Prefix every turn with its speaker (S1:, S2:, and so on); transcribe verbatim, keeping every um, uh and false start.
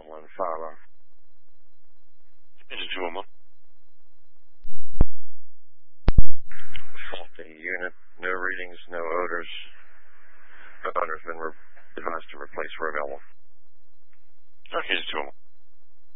S1: one follow.
S2: Engine two one one.
S1: Faulty unit. No readings, no odors. The owner's been re- advised to replace road element.
S2: Okay, engine two one one.